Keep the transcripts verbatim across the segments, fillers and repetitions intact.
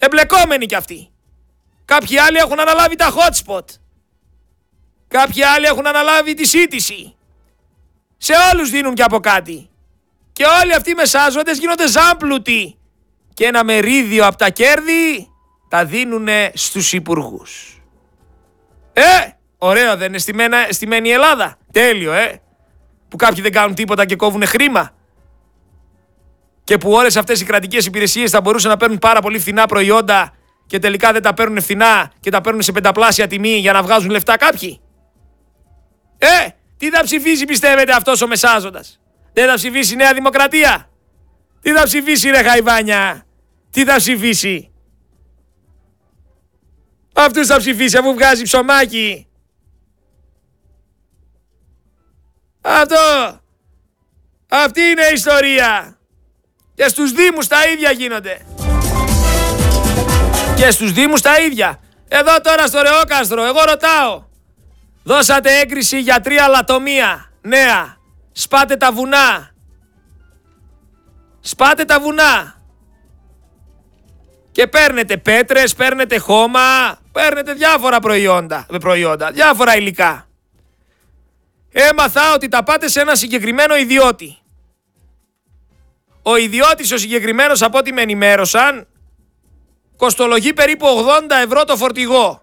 Εμπλεκόμενοι κι αυτοί. Κάποιοι άλλοι έχουν αναλάβει τα hot spot. Κάποιοι άλλοι έχουν αναλάβει τη σύντηση. Σε όλους δίνουν κι από κάτι. Και όλοι αυτοί οι μεσάζοντες γίνονται ζάμπλουτοι. Και ένα μερίδιο από τα κέρδη τα δίνουνε στους υπουργούς. Ε, ωραίο δεν είναι στημένα, στημένη η Ελλάδα. Τέλειο, ε. Που κάποιοι δεν κάνουν τίποτα και κόβουνε χρήμα. Και που όλες αυτές οι κρατικές υπηρεσίες θα μπορούσαν να παίρνουν πάρα πολύ φθηνά προϊόντα και τελικά δεν τα παίρνουν φθηνά και τα παίρνουν σε πενταπλάσια τιμή για να βγάζουν λεφτά κάποιοι. Ε, τι θα ψηφίσει πιστεύετε αυτός ο μεσάζοντας? Δεν θα ψηφίσει Νέα Δημοκρατία? Τι θα ψηφίσει ρε Χαϊβάνια? Τι θα ψηφίσει? Αυτούς θα ψηφίσει αφού βγάζει ψωμάκι. Αυτό. Αυτή είναι η ιστορία. Και στους Δήμους τα ίδια γίνονται. Και στους Δήμους τα ίδια. Εδώ τώρα στο Ρεόκαστρο, εγώ ρωτάω. Δώσατε έγκριση για τρία λατομεία νέα. Σπάτε τα βουνά. Σπάτε τα βουνά. Και παίρνετε πέτρες, παίρνετε χώμα, παίρνετε διάφορα προϊόντα, προϊόντα, διάφορα υλικά. Έμαθα ότι τα πάτε σε ένα συγκεκριμένο ιδιώτη. Ο ιδιώτης ο συγκεκριμένος, από ό,τι με ενημέρωσαν, κοστολογεί περίπου ογδόντα ευρώ το φορτηγό.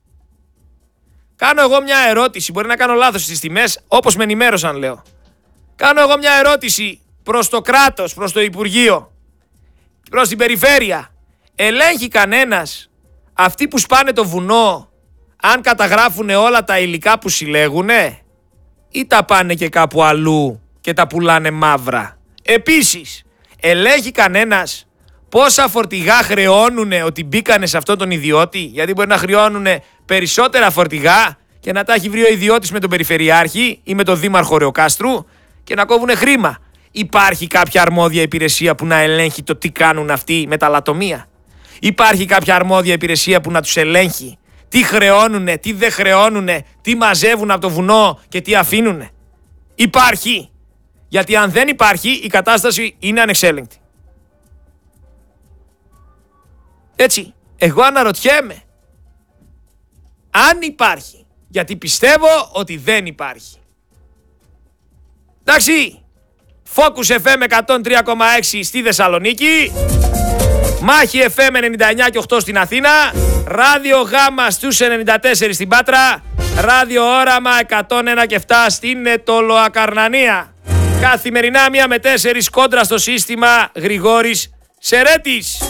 Κάνω εγώ μια ερώτηση, μπορεί να κάνω λάθος στις τιμές, όπως με ενημέρωσαν λέω. Κάνω εγώ μια ερώτηση προς το κράτος, προς το Υπουργείο, προς την περιφέρεια. Ελέγχει κανένας αυτοί που σπάνε το βουνό αν καταγράφουν όλα τα υλικά που συλλέγουνε ή τα πάνε και κάπου αλλού και τα πουλάνε μαύρα? Επίσης, ελέγχει κανένας πόσα φορτηγά χρεώνουνε ότι μπήκανε σε αυτόν τον ιδιώτη? Γιατί μπορεί να χρεώνουνε περισσότερα φορτηγά και να τα έχει βρει ο ιδιώτης με τον Περιφερειάρχη ή με τον Δήμαρχο Ρεοκάστρου και να κόβουνε χρήμα. Υπάρχει κάποια αρμόδια υπηρεσία που να ελέγχει το τι κάνουν αυτοί με τα λατομεία? Υπάρχει κάποια αρμόδια υπηρεσία που να τους ελέγχει τι χρεώνουνε, τι δεν χρεώνουνε, τι μαζεύουν από το βουνό και τι αφήνουνε? Υπάρχει. Γιατί αν δεν υπάρχει, η κατάσταση είναι ανεξέλεγκτη. Έτσι, εγώ αναρωτιέμαι αν υπάρχει, γιατί πιστεύω ότι δεν υπάρχει. Εντάξει, Focus εφ εμ εκατόν τρία κόμμα έξι στη Θεσσαλονίκη, Μάχη εφ εμ ενενήντα εννιά και οκτώ στην Αθήνα, Ράδιο Γάμα στους ενενήντα τέσσερα στην Πάτρα, Ράδιο Όραμα εκατόν ένα και επτά στην Ετωλοακαρνανία. Καθημερινά μία με τέσσερις κόντρα στο σύστημα Γρηγόρης Σερέτης.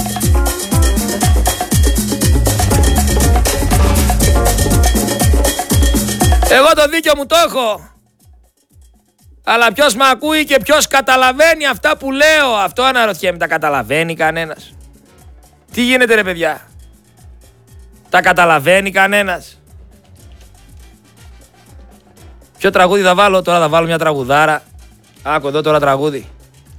Εγώ το δίκιο μου το έχω. Αλλά ποιος με ακούει και ποιος καταλαβαίνει αυτά που λέω? Αυτό αναρωτιέμαι. Τα καταλαβαίνει κανένας? Τι γίνεται ρε παιδιά? Τα καταλαβαίνει κανένας? Ποιο τραγούδι θα βάλω? Τώρα θα βάλω μια τραγουδάρα. Άκου εδώ τώρα τραγούδι.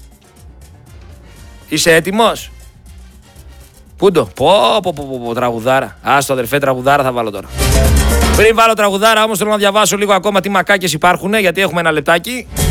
Είσαι έτοιμος? Πού το? Πω πω πω πω, πω τραγουδάρα. Άστο αδερφέ, τραγουδάρα θα βάλω τώρα. Πριν βάλω τραγουδάρα όμως θέλω να διαβάσω λίγο ακόμα τι μακάκες υπάρχουν, γιατί έχουμε ένα λεπτάκι.